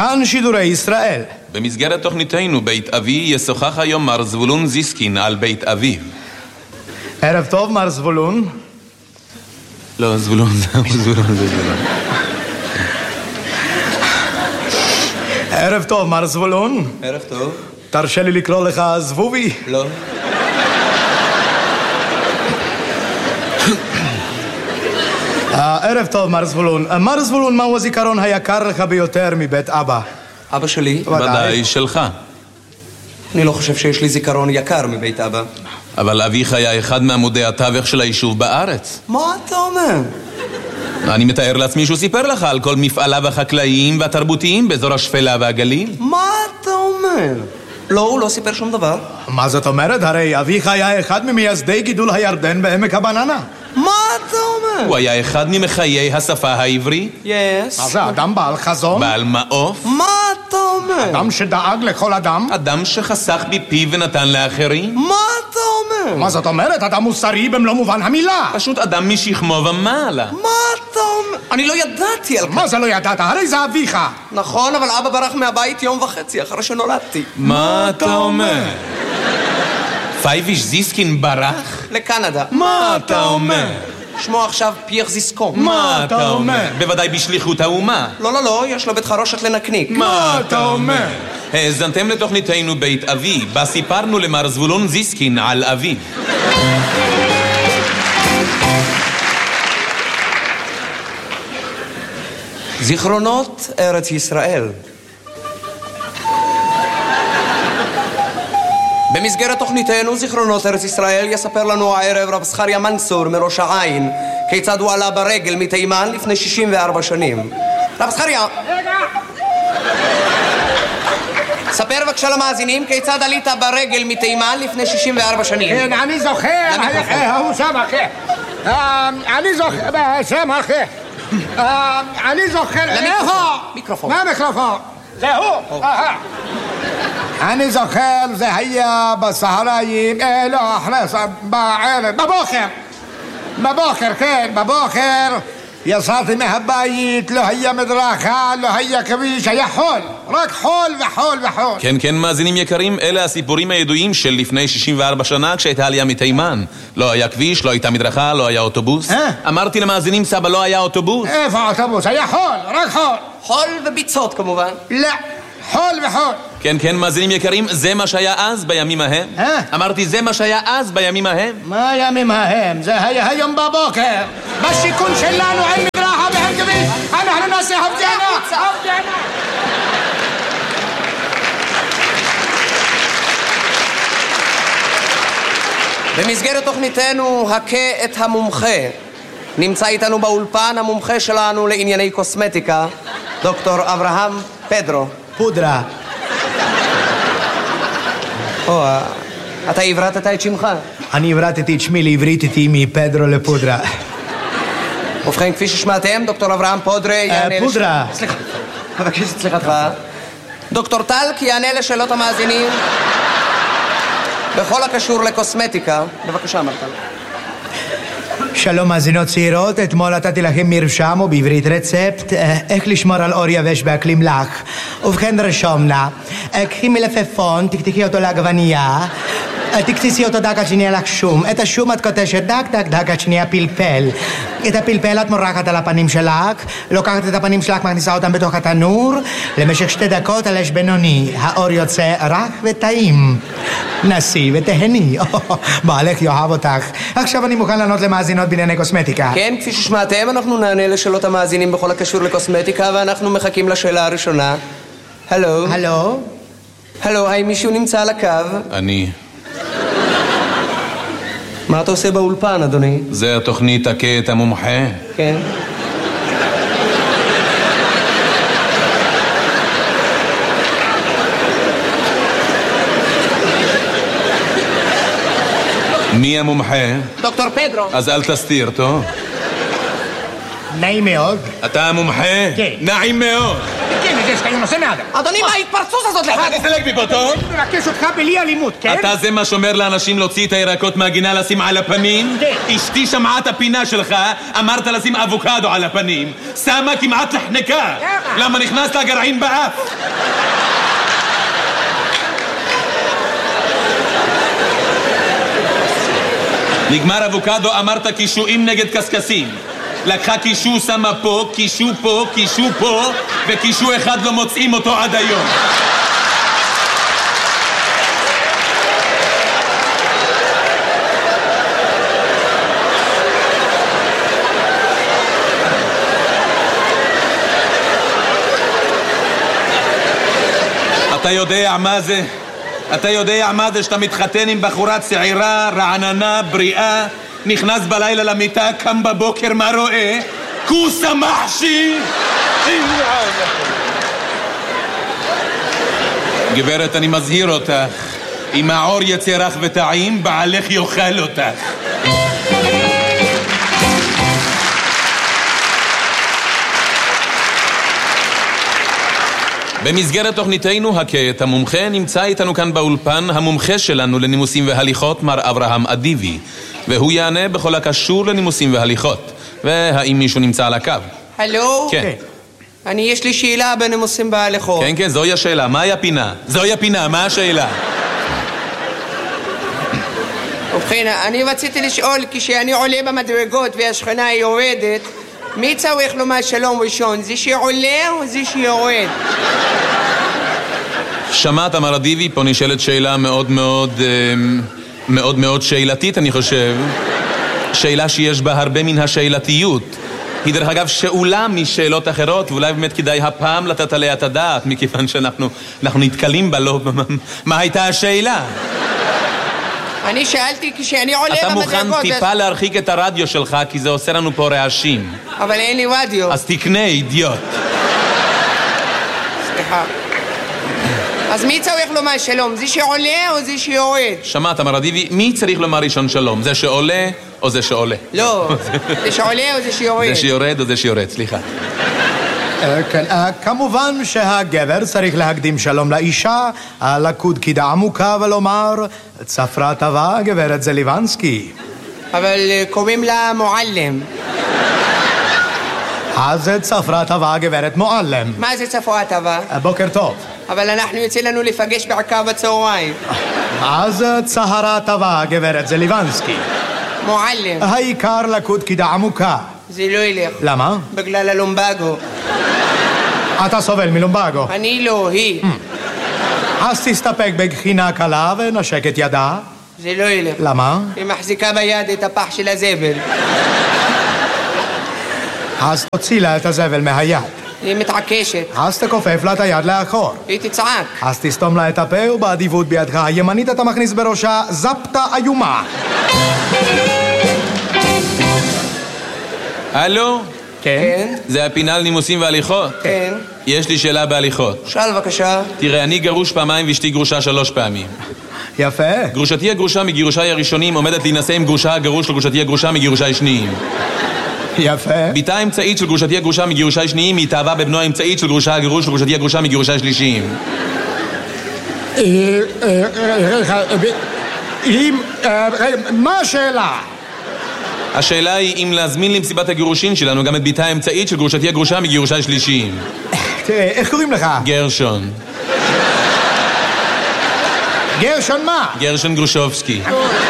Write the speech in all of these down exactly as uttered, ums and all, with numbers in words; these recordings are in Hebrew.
כאן שידורי ישראל. במסגרת תוכניתנו בית אבי ישוחח היום מר זבולון זיסקין על בית אביו. ערב טוב, מר זבולון. לא, זבולון זה זבולון זה זבולון. ערב טוב, מר זבולון. ערב טוב. תרשה לי לקרוא לך זבובי? לא. ערב טוב, מר זבולון. מר זבולון, מהו הזיכרון היקר לך ביותר מבית אבא? אבא שלי? ודאי שלך. אני לא חושב שיש לי זיכרון יקר מבית אבא. אבל אביך היה אחד מעמודי התווך של היישוב בארץ. מה אתה אומר? אני מתאר לעצמי שהוא סיפר לך על כל מפעליו החקלאיים והתרבותיים באזור השפלה והגליל. מה אתה אומר? לא, הוא לא סיפר שום דבר. מה זאת אומרת? הרי אביך היה אחד ממייסדי גידול הירדן בעמק הבננה. מה אתה אומר? הוא היה אחד ממחיי השפה העברית. יס. מה זה, אדם בעל חזון? בעל מעוף. מה אתה אומר? אדם שדאג לכל אדם? אדם שחסך בפיו ונתן לאחרים. מה אתה אומר? מה זאת אומרת? אדם מוסרי במלוא מובן המילה. פשוט אדם משכמו ומעלה. מה אתה אומר? אני לא ידעתי על כך. מה זה לא ידעת? הרי זה אביך. נכון, אבל אבא ברח מהבית יום וחצי אחרי שנולדתי. מה אתה אומר? פייביש זיסקין ברח? לקנדה. מה אתה אומר? שמו עכשיו פייר זיסקון. מה אתה אומר? בוודאי בשליחות האומה. לא, לא, לא, יש לו בית חרושת לנקניק. מה אתה אומר? האזנתם לתוכניתנו בית אבי, בה סיפרנו למר זבולון זיסקין על אביו. זיכרונות ארץ ישראל. במסגרת תוכניתנו זיכרונות ארץ ישראל יספר לנו הערב רב זכריה מנסור מראש העין כיצד הוא עלה ברגל מתימן לפני שישים וארבע שנים. רב זכריה, רגע! ספר בבקשה למאזינים כיצד עלית ברגל מתימן לפני שישים וארבע שנים. כן, אני זוכר. הוא שם אחר. אני זוכר. שם אחר. אני זוכר. למיקרופון. מיקרופון. מה המיקרופון? זה הוא. אני זוכר, זה היה בסהריים, לא, אחרי, בערב, בבוקר. בבוקר, כן, בבוקר. יצאתי מהבית, לא היה מדרכה, לא היה כביש, היה חול. רק חול וחול וחול. כן, כן, מאזינים יקרים, אלה הסיפורים הידועים של לפני שישים וארבע שנה כשהייתה עלייה מתימן. לא היה כביש, לא הייתה מדרכה, לא היה אוטובוס. אה? אמרתי למאזינים, סבא, לא היה אוטובוס. איפה האוטובוס? היה חול, רק חול. חול וביצות כמובן. לא, חול וחול. כן, כן, מאזינים יקרים, זה מה שהיה אז בימים ההם. אה? אמרתי, זה מה שהיה אז בימים ההם. מה הימים ההם? זה היה היום בבוקר. בשיכון שלנו אין מדרכה ואין כביש. אנחנו נעשה הפגנה. הפגנה. במסגרת תוכניתנו הכה את המומחה. נמצא איתנו באולפן המומחה שלנו לענייני קוסמטיקה, דוקטור אברהם פדרו. פודרה. או, אתה עברתת את שמך? אני עברתתי את שמי לעברית איתי מפדרו לפודרה. ובכן, כפי ששמעתם, דוקטור אברהם פודרה יענה... פודרה. סליחה, מבקש את סליחתך. דוקטור טלק יענה לשאלות המאזינים בכל הקשור לקוסמטיקה. בבקשה, מר טלק. שלום מאזינות צעירות, אתמול נתתי לכם מרשם או בעברית רצפט איך לשמור על אור יבש באקלים לח. ובכן רשום נא, קחי מלפפון, תקתקי אותו לעגבנייה, תקציסי אותו דק עד שנהיה לך שום. את השום את קוטשת דק דק דק עד שנהיה פלפל. את הפלפל את מורחת על הפנים שלך, לוקחת את הפנים שלך, מכניסה אותם בתוך התנור למשך שתי דקות על אש בינוני. האור יוצא רך וטעים. נסי ותהני. בעלך יאהב אותך. עכשיו אני מוכן לענות למאזינות בענייני קוסמטיקה. כן, כפי ששמעתם, אנחנו נענה לשאלות המאזינים בכל הקשור לקוסמטיקה, ואנחנו מחכים לשאלה הראשונה. הלו? הלו? הלו, האם מישהו נמצא על הקו? אני. מה אתה עושה באולפן, אדוני? זה התוכנית הכה את המומחה. כן. מי המומחה? דוקטור פדרו. אז אל תסתיר אותו. נעים מאוד. אתה המומחה? כן. נעים מאוד. כן, זה שאתה נושא מאדם. אדוני, מה ההתפרצות הזאת לך? אתה תסלק מפה, טוב? אני מבקש אותך בלי אלימות, כן? אתה זה מה שאומר לאנשים להוציא את הירקות מהגינה לשים על הפנים? כן. אשתי שמעה את הפינה שלך, אמרת לשים אבוקדו על הפנים. שמה כמעט לחנקה. למה נכנס לה גרעין באף? נגמר אבוקדו, אמרת קישואים נגד קסקסים. לקחה קישו, שמה פה, קישו פה, קישו פה, וקישו אחד לא מוצאים אותו עד היום. אתה יודע מה זה? אתה יודע מה זה שאתה מתחתן עם בחורה צעירה, רעננה, בריאה, נכנס בלילה למיטה, קם בבוקר, מה רואה? כוסה מחשי! גברת, אני מזהיר אותך, אם העור יצא רך וטעים, בעלך יאכל אותך. במסגרת תוכניתנו הקט המומחה נמצא איתנו כאן באולפן המומחה שלנו לנימוסים והליכות, מר אברהם אדיבי, והוא יענה בכל הקשור לנימוסים והליכות. והאם מישהו נמצא על הקו? הלו? כן. אני, יש לי שאלה בנימוסים והליכות. כן, כן, זוהי השאלה. מהי הפינה? זוהי הפינה, מה השאלה? ובכן, אני רציתי לשאול, כשאני עולה במדרגות והשכנה היא יורדת, מי צריך לומר שלום ראשון? זה שעולה או זה שיורד? שמעת, מר אדיבי, פה נשאלת שאלה מאוד מאוד מאוד מאוד שאלתית, אני חושב. שאלה שיש בה הרבה מן השאלתיות. היא דרך אגב שאולה משאלות אחרות, ואולי באמת כדאי הפעם לתת עליה את הדעת, מכיוון שאנחנו אנחנו נתקלים בה לא... מה הייתה השאלה? אני שאלתי כשאני עולה במדרגות... אתה מוכן טיפה להרחיק את הרדיו שלך, כי זה עושה לנו פה רעשים. אבל אין לי רדיו. אז תקנה, אידיוט. סליחה. אז מי צריך לומר שלום? זה שעולה או זה שיורד? שמעת, מר אדיבי, מי צריך לומר ראשון שלום? זה שעולה או זה שעולה? לא, זה שעולה או זה שיורד? זה שיורד או זה שיורד, סליחה. כן, כמובן שהגבר צריך להקדים שלום לאישה, לקוד קידה עמוקה ולומר צפרה טובה, גברת זליבנסקי. אבל קוראים לה מועלם. אז צפרה טובה, גברת מועלם. מה זה צפרה טובה? בוקר טוב. אבל אנחנו יוצא לנו לפגש בעיקר בצהריים. אז צהרה טובה, גברת זליבנסקי. מועלם. העיקר לקוד קידה עמוקה. זה לא ילך. למה? בגלל הלומבגו. אתה סובל מלומבגו? אני לא, היא. אז תסתפק בגחינה קלה ונשק את ידה. זה לא ילך. למה? היא מחזיקה ביד את הפח של הזבל. אז תוציא לה את הזבל מהיד. היא מתעקשת. אז תכופף לה את היד לאחור. היא תצעק. אז תסתום לה את הפה ובאדיבות בידך הימנית אתה מכניס בראשה זפתה איומה. הלו? כן? זה הפינה על נימוסים והליכות? כן. יש לי שאלה בהליכות. שאל בבקשה. תראה, אני גרוש פעמיים ואשתי גרושה שלוש פעמים. יפה. גרושתי הגרושה מגירושי הראשונים עומדת להינשא עם גרושה הגרוש לגרושתי הגרושה מגירושי שניים. יפה. ביתה האמצעית של גרושתי הגרושה מגירושי שניים היא התאהבה בבנו האמצעית של גרושה הגרוש לגרושתי הגרושה מגירושי שלישיים. מה השאלה? השאלה היא אם להזמין למסיבת הגירושין שלנו גם את ביתה האמצעית של גרושתי הגרושה מגירושי שלישיים. תראה, איך קוראים לך? גרשון. גרשון מה? גרשון גרושובסקי.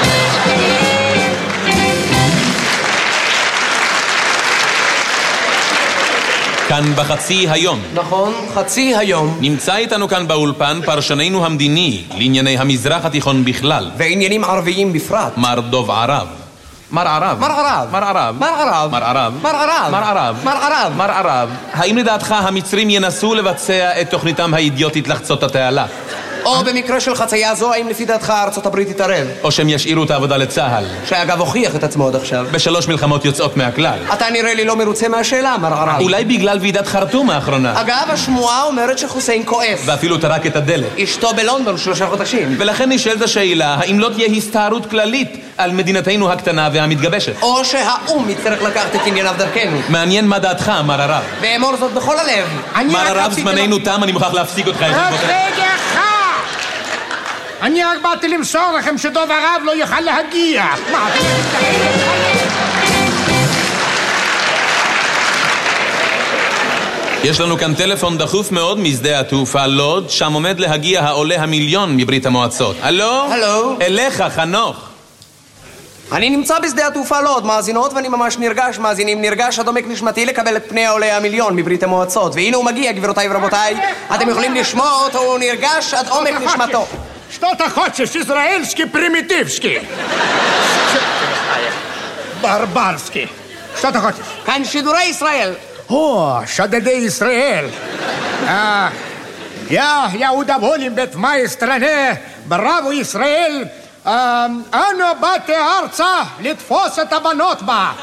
כאן בחצי היום. נכון, חצי היום. נמצא איתנו כאן באולפן פרשננו המדיני לענייני המזרח התיכון בכלל. ועניינים ערביים בפרט. מר דוב ערב. מר ערב. מר ערב. מר ערב. מר ערב. מר ערב. מר ערב. מר ערב. מר ערב. מר ערב. האם לדעתך המצרים ינסו לבצע את תוכניתם האידיוטית לחצות התעלה? או במקרה של חצייה זו, האם לפי דעתך ארצות הברית תתערב? או שהם ישאירו את העבודה לצה"ל? שאגב הוכיח את עצמו עד עכשיו. בשלוש מלחמות יוצאות מהכלל. אתה נראה לי לא מרוצה מהשאלה, מר ערב. אולי בגלל ועידת חרטום האחרונה. אגב, השמועה אומרת שחוסיין כועס. ואפילו טרק את הדלת. אשתו בלונדון שלושה חודשים. ולכן נשאלת השאלה, האם לא תהיה הסתערות כללית על מדינתנו הקטנה והמתגבשת. או שהאום יצטרך לקחת את ענייניו דרכנו. מעניין מה דעתך, מר הרב. ואמור זאת בכל הלב. מר הרב, זמננו תם, אני מוכרח להפסיק אותך. רק רגע אחד! אני רק באתי למסור לכם שדוב הרב לא יוכל להגיע. מה, אתם מתכוונים? יש לנו כאן טלפון דחוף מאוד משדה התעופה לוד, שם עומד להגיע העולה המיליון מברית המועצות. הלו? הלו? אליך, חנוך. אני נמצא בשדה התעופה לוד, מאזינות, ואני ממש נרגש, מאזינים, נרגש עד עומק נשמתי לקבל את פני העולה המיליון מברית המועצות. והנה הוא מגיע, גבירותיי ורבותיי. אתם יכולים לשמוע אותו, הוא נרגש עד עומק נשמתו. Что ты хочешь? Израильский, примитивский. Барбарский. Что ты хочешь? כאן שידורי ישראל. О, шадеды Израиль. А, я, я удоволен быть в моей стране. Браво, Израиль. А, אנו באתי ארצה לתפוס את הבנות בה.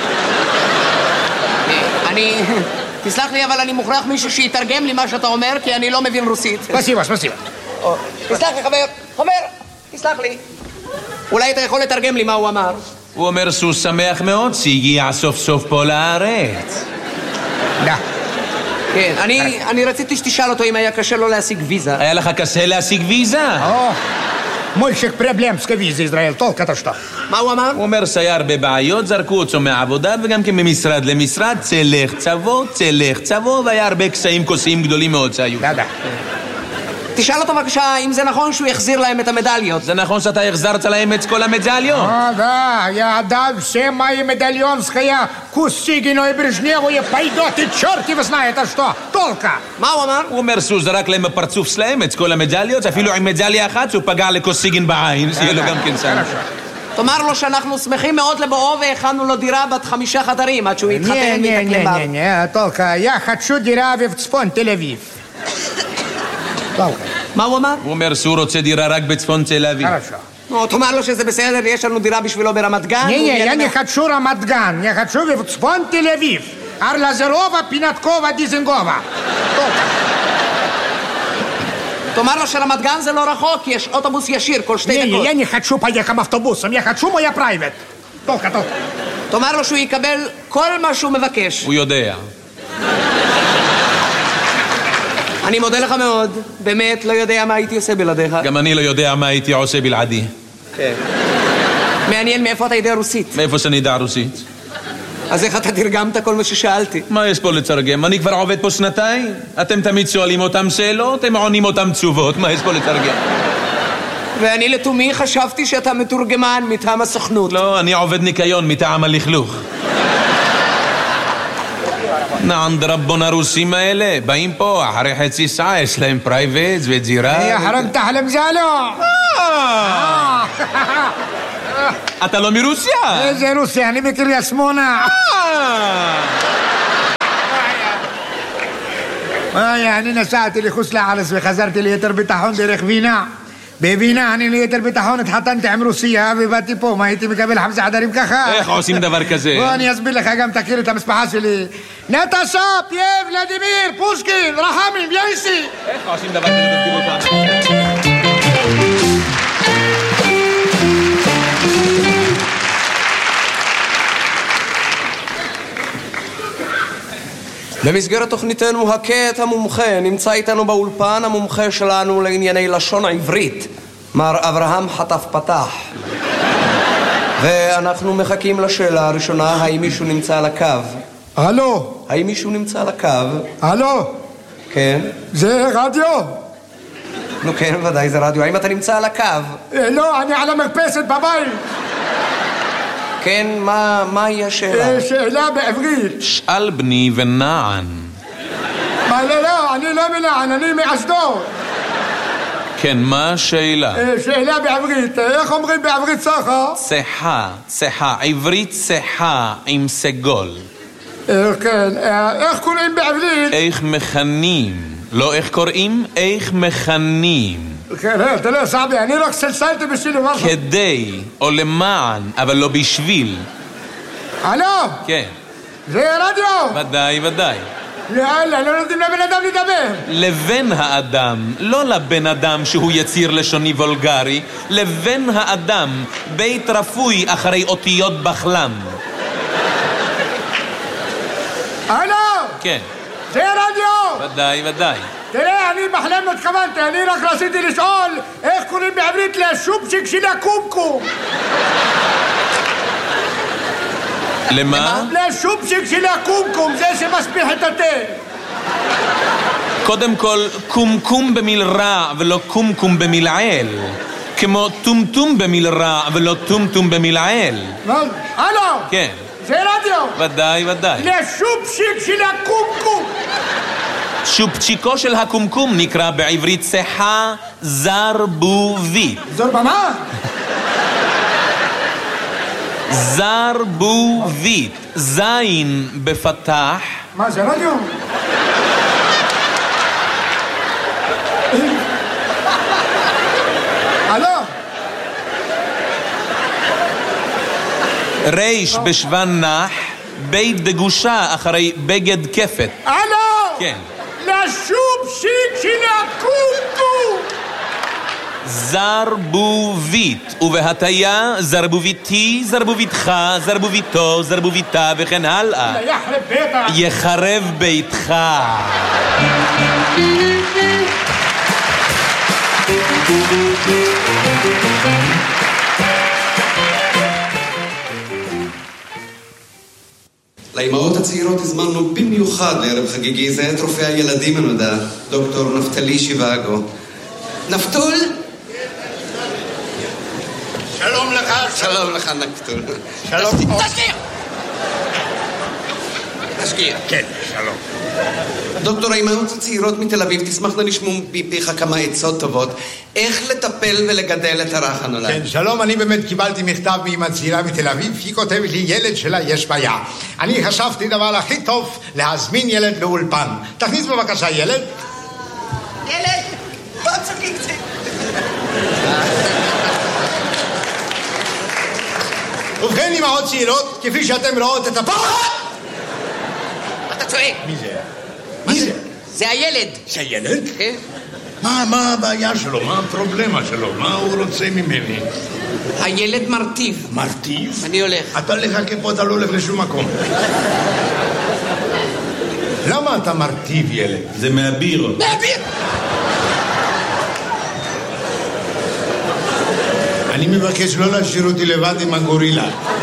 אני... תסלח לי, אבל אני מוכרח מישהו שיתרגם לי מה שאתה אומר, כי אני לא מבין רוסית. ספסיבה, ספסיבה. תסלח לי, חבר. חבר, תסלח לי. אולי אתה יכול לתרגם לי מה הוא אמר. הוא אומר שהוא שמח מאוד שהגיע סוף סוף פה לארץ. לא. כן, אני, אני רציתי שתשאל אותו אם היה קשה לו להשיג ויזה. היה לך קשה להשיג ויזה? או, מולשיך פרבלמסקה ויזה ישראל, טולק אתה שטח. מה הוא אמר? הוא אומר שהיה הרבה בעיות, זרקו אותו מהעבודה וגם כן ממשרד למשרד, צלח צבו, צלח צבו, והיה הרבה קשיים כוסיים גדולים מאוד שהיו. לא, לא. תשאל אותו בבקשה אם זה נכון שהוא יחזיר להם את המדליות. זה נכון שאתה החזרת להם את כל המדליות? О, да, я отдам все мои медальонские Кусигину и Брежневу и пойдет, и черт его знает, а что? Толка! מה הוא אמר? הוא אומר שהוא זרק להם בפרצוף שלהם את כל המדליות, אפילו עם מדליה אחת שהוא פגע לקוסיגין בעין, שיהיה לו גם כן סלם. תאמר לו שאנחנו שמחים מאוד לבואו והכנו לו דירה בת חמישה חדרים עד שהוא יתחתן ויתקלם בה. Не-не-не, Толка, я хочу דירה בצפון תל אביב. מה הוא אמר? הוא אומר שהוא רוצה דירה רק בצפון תל אביב. נו, תאמר לו שזה בסדר, יש לנו דירה בשבילו ברמת גן. Не-не, я не хочу רמת גן, я хочу בצפון תל אביב. ארלזרова, פינתקובה, דיזנגובה. תאמר לו שרמת גן זה לא רחוק, כי יש אוטובוס ישיר כל שתי דקות. Не-не, я не хочу поехать автобусом, я хочу моя private. Толка, толка. תאמר לו שהוא יקבל כל מה שהוא מבקש. הוא יודע. אני מודה לך מאוד, באמת לא יודע מה הייתי עושה בלעדיך. גם אני לא יודע מה הייתי עושה בלעדי. כן. מעניין מאיפה אתה יודע רוסית. מאיפה שאני יודע רוסית? אז איך אתה תרגמת כל מה ששאלתי? מה יש פה לתרגם? אני כבר עובד פה שנתיים. אתם תמיד שואלים אותם שאלות, הם עונים אותם תשובות. מה יש פה לתרגם? ואני לתומי חשבתי שאתה מתורגמן מטעם הסוכנות. לא, אני עובד ניקיון מטעם הלכלוך. נען דרבון הרוסים האלה, באים פה אחרי חצי שעה, יש להם פרייבט וג'ירה. يا حرام تحلم زالو. אתה לא מרוסיה? איזה רוסיה, אני בקריה שמונה. אני נסעתי לחוץ לארץ וחזרתי ליתר ביטחון דרך וינה. בווינה אני ליתר ביטחון התחתנתי עם רוסיה ובאתי פה, מה הייתי מקבל חמסה חדרים ככה? איך עושים דבר כזה? בוא אני אסביר לך, גם תכיר את המשפחה שלי. נטשה, פייב, ולדימיר, פושקין, רחמים, יאיסי. איך עושים דבר כזה? תסביר אותנו. במסגרת תוכניתנו הקט המומחה נמצא איתנו באולפן המומחה שלנו לענייני לשון עברית, מר אברהם חטף פתח. ואנחנו מחכים לשאלה הראשונה, האם מישהו נמצא על הקו? הלו? האם מישהו נמצא על הקו? הלו? כן. זה רדיו? נו כן, ודאי זה רדיו. האם אתה נמצא על הקו? לא, אני על המרפסת בבית. כן, מה, מהי השאלה? שאלה בעברית. שאל בני ונען. מה, לא, לא, אני לא מנען, אני מאשדוד. כן, מה השאלה? שאלה בעברית, איך אומרים בעברית צחה? צחה, צחה, עברית צחה עם סגול. כן, איך קוראים בעברית? איך מכנים, לא איך קוראים, איך מכנים. כן, תראה, סעבי, אני רק סלסלתי בשביל דבר. כדי, או למען, אבל לא בשביל. הלו? כן. זה רדיו? ודאי, ודאי. לאללה, לא נותנים לבן אדם לדבר. לבן האדם, לא לבן אדם שהוא יציר לשוני וולגרי, לבן האדם, בית רפוי אחרי אותיות בחלם. הלו! כן. זה רדיו! ודאי, ודאי. תראה, אני בחלם לא התכוונתי, אני רק רציתי לשאול איך קוראים בעברית לשופשיק של הקומקום. למה? לשופשיק של הקומקום, זה שמשפיח את התה. קודם כל, קומקום במיל רע ולא קומקום במילעיל. כמו טומטום במיל רע ולא טומטום במילעיל. הלו! כן. זה רדיו! ודאי, ודאי. לשופשיק של הקומקום. שופצ'יקו של הקומקום נקרא בעברית שיחה זרבובית. זרבמה? זרבובית. זין בפתח. מה זה רדיו? הלו? ריש בשוון נח, בית דגושה אחרי בגד כפת. הלו? כן. לשופשיק של הקומקום. זרבובית, ובהטיה זרבוביתי, זרבוביתך, זרבוביתו, זרבוביתה וכן הלאה. יחרב ביתך. יחרב ביתך. לאימהות הצעירות הזמנו במיוחד לערב חגיגי זה את רופא הילדים הנודע, דוקטור נפתלי שיבאגו. נפתול? שלום לך. שלום לך נפתול. שלום. תשקיע! תשקיע. כן, שלום. דוקטור, האימהות הצעירות מתל אביב תשמחנה לשמוע מפיך כמה עצות טובות איך לטפל ולגדל את הרך הנולד. כן, שלום, אני באמת קיבלתי מכתב מאמא צעירה מתל אביב, היא כותבת לי ילד שלה יש בעיה. אני חשבתי דבר הכי טוב להזמין ילד לאולפן. תכניס בבקשה ילד. ילד, בוא תשחק קצת. ובכן, אמהות צעירות, כפי שאתם רואות את הפחד. אתה צועק. מי זה? מי זה? זה הילד. זה ילד? כן. מה, מה הבעיה שלו? מה הפרובלמה שלו? מה הוא רוצה ממני? הילד מרטיב. מרטיב? אני הולך. אתה לחכה פה, אתה לא הולך לשום מקום. למה אתה מרטיב ילד? זה מהביר. מהביר! אני מבקש לא להשאיר אותי לבד עם הגורילה.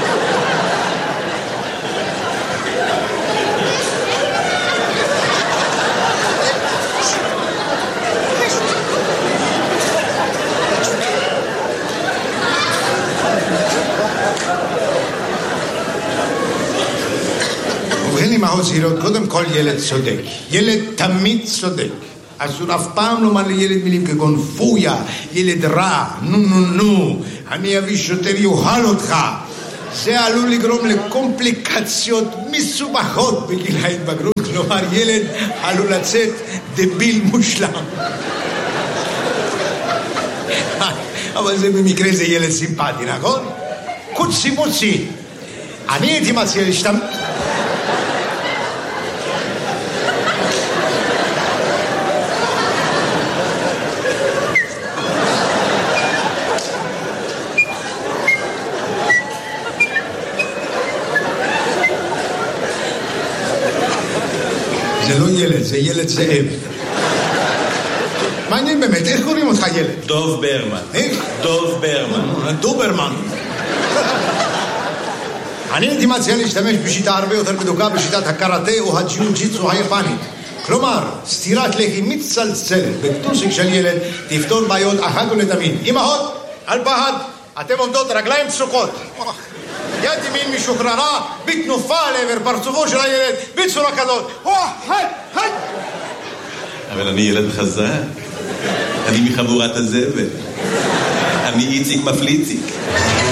ובכן אמהות צעירות, קודם כל ילד צודק. ילד תמיד צודק. אסור אף פעם לומר לילד מילים כגון פויה, ילד רע, נו נו נו, אני אביא שוטר יוהל אותך. זה עלול לגרום לקומפליקציות מסובכות בגיל ההתבגרות, כלומר ילד עלול לצאת דביל מושלם. אבל זה במקרה זה ילד סימפטי, נכון? קוצי מוצי. אני הייתי מציע להשתמש... זה לא ילד, זה ילד זאב. מעניין באמת, איך קוראים אותך ילד? דוב ברמן. איך? דוב ברמן. דוברמן. אני הייתי מציע להשתמש בשיטה הרבה יותר בדוקה, בשיטת הקראטה או הג'יוג'יצו היפנית. כלומר, סטירת לחי מצלצלת בטוסיק של ילד תפתור בעיות אחת ולתמיד. אמהות, אל פחד, אתם עומדות רגליים פסוקות. יד ימין משוחררה, בתנופה לעבר פרצופו של הילד, בצורה כזאת. היי, היי. אבל אני ילד חזק. אני מחבורת הזבל. אני איציק מפליציק.